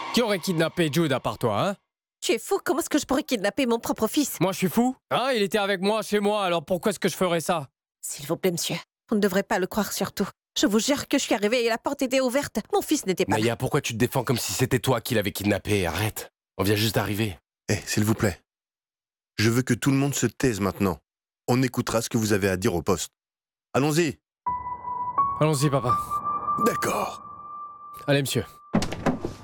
Qui aurait kidnappé Jude à part toi, hein? Tu es fou, comment est-ce que je pourrais kidnapper mon propre fils? Moi, je suis fou? Hein? Il était avec moi, chez moi, alors pourquoi est-ce que je ferais ça? S'il vous plaît, monsieur, vous ne devrez pas le croire surtout. Je vous jure que je suis arrivée et la porte était ouverte. Mon fils n'était pas là. Naya, pourquoi tu te défends comme si c'était toi qui l'avais kidnappé? Arrête. On vient juste d'arriver. S'il vous plaît. Je veux que tout le monde se taise maintenant. On écoutera ce que vous avez à dire au poste. Allons-y. Allons-y, papa. D'accord. Allez, monsieur.